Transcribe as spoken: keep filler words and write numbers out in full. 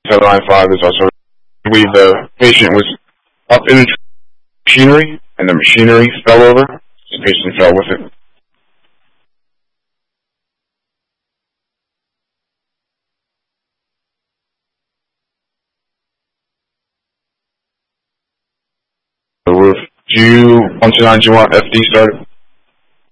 line five is also, I believe the patient was up in the machinery, and the machinery fell over. The patient fell with it. The roof. Do you, one two nine, do you want F D started?